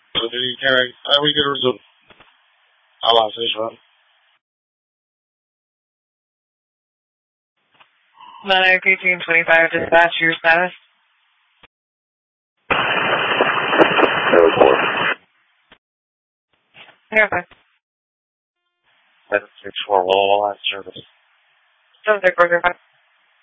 Carrie, we can resume. Allah says, well. 9-18-25, dispatch your status. Report. Yeah, okay. 764, well, last service. 764,